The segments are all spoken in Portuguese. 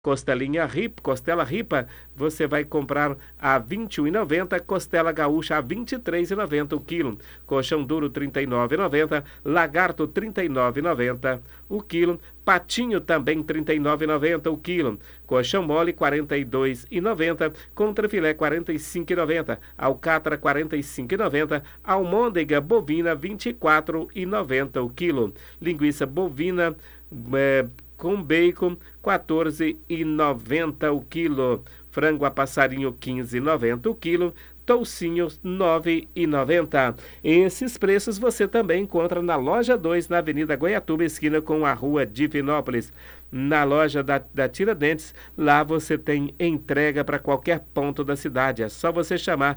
Costela ripa, você vai comprar a R$ 21,90, costela gaúcha a R$ 23,90 o quilo, colchão duro R$ 39,90, lagarto R$ 39,90 o quilo, patinho também R$ 39,90 o quilo, colchão mole R$ 42,90, contrafilé R$ 45,90, alcatra R$ 45,90, almôndega bovina R$ 24,90 o quilo, linguiça bovina com bacon, R$ 14,90 o quilo. Frango a passarinho, R$ 15,90 o quilo. Toucinho, R$ 9,90. Esses preços você também encontra na Loja 2, na Avenida Goiatuba, esquina com a Rua Divinópolis. Na loja da Tiradentes, lá você tem entrega para qualquer ponto da cidade. É só você chamar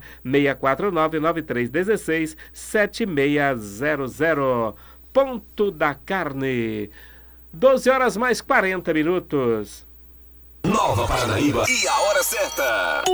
649-9316-7600. Ponto da Carne. 12 horas mais 40 minutos. Nova Paranaíba e a hora certa.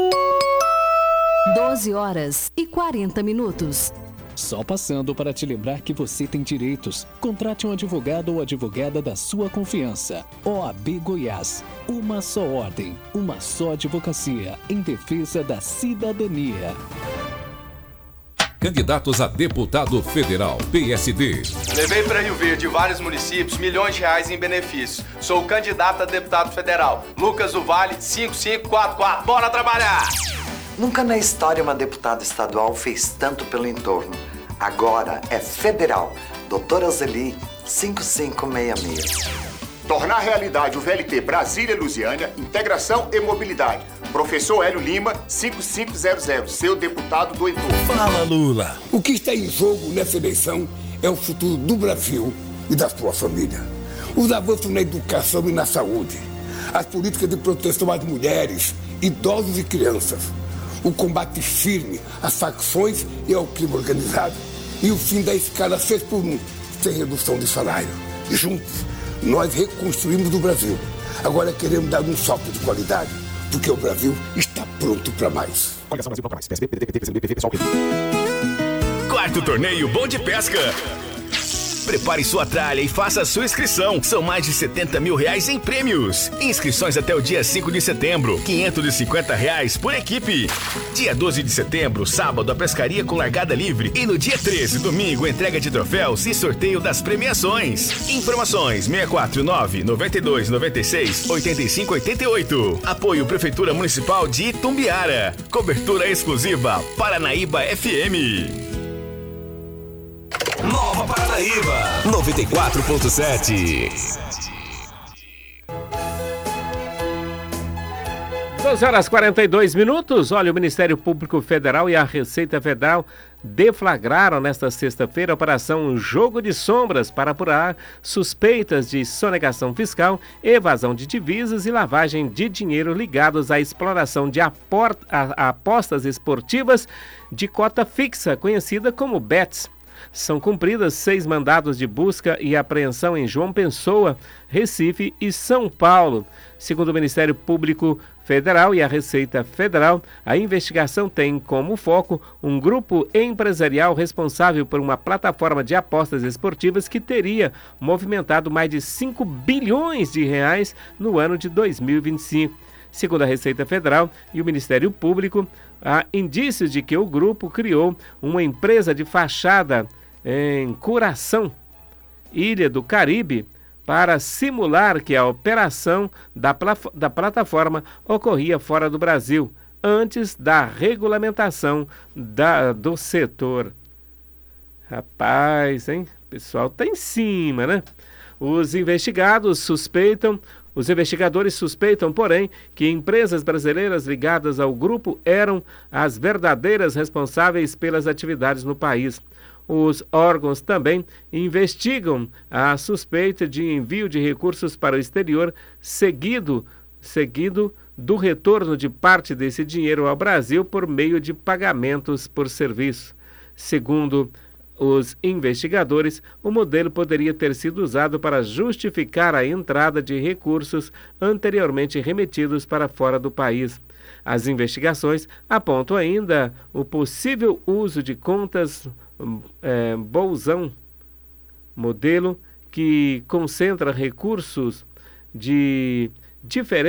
12 horas e 40 minutos. Só passando para te lembrar que você tem direitos. Contrate um advogado ou advogada da sua confiança. OAB Goiás. Uma só ordem, uma só advocacia em defesa da cidadania. Candidatos a deputado federal, PSD. Levei para Rio Verde e vários municípios milhões de reais em benefícios. Sou o candidato a deputado federal, Lucas do Vale, 5544. Bora trabalhar! Nunca na história uma deputada estadual fez tanto pelo entorno. Agora é federal. Doutora Zeli, 5566. Tornar realidade o VLT Brasília-Lusiânia, integração e mobilidade. Professor Hélio Lima, 5500, seu deputado do entorno. Fala, Lula. O que está em jogo nessa eleição é o futuro do Brasil e da sua família. Os avanços na educação e na saúde. As políticas de proteção às mulheres, idosos e crianças. O combate firme às facções e ao crime organizado. E o fim da escala 6x1, sem redução de salário. Juntos, nós reconstruímos o Brasil. Agora queremos dar um salto de qualidade, porque o Brasil está pronto para mais. Coligação Brasil para mais. PSB, PDT, PCdoB, PV, PSOL, Quarto torneio Bom de Pesca. Prepare sua tralha e faça sua inscrição. São mais de R$70 mil em prêmios. Inscrições até o dia 5 de setembro. R$550 por equipe. Dia 12 de setembro, sábado, a pescaria com largada livre. E no dia 13, domingo, entrega de troféus e sorteio das premiações. Informações 649-9296-8588. Apoio Prefeitura Municipal de Itumbiara. Cobertura exclusiva Paranaíba FM. Nova Paranaíba 94.7. 12 horas e 42 minutos. Olha, o Ministério Público Federal e a Receita Federal deflagraram nesta sexta-feira a operação Jogo de Sombras para apurar suspeitas de sonegação fiscal, evasão de divisas e lavagem de dinheiro ligados à exploração de apostas esportivas de cota fixa, conhecida como bets. São cumpridas 6 mandados de busca e apreensão em João Pessoa, Recife e São Paulo. Segundo o Ministério Público Federal e a Receita Federal, a investigação tem como foco um grupo empresarial responsável por uma plataforma de apostas esportivas que teria movimentado mais de 5 bilhões de reais no ano de 2025. Segundo a Receita Federal e o Ministério Público, há indícios de que o grupo criou uma empresa de fachada em Curaçao, Ilha do Caribe, para simular que a operação da plataforma ocorria fora do Brasil, antes da regulamentação do setor. Rapaz, hein? O pessoal tá em cima, né? Os investigadores suspeitam, porém, que empresas brasileiras ligadas ao grupo eram as verdadeiras responsáveis pelas atividades no país. Os órgãos também investigam a suspeita de envio de recursos para o exterior, seguido do retorno de parte desse dinheiro ao Brasil por meio de pagamentos por serviço. Segundo os investigadores, o modelo poderia ter sido usado para justificar a entrada de recursos anteriormente remetidos para fora do país. As investigações apontam ainda o possível uso de contas bolsão, modelo que concentra recursos de diferente.